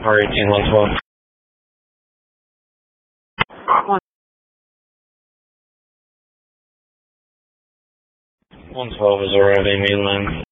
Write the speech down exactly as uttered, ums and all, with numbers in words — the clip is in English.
R eighteen one twelve. one twelve is arriving mainland.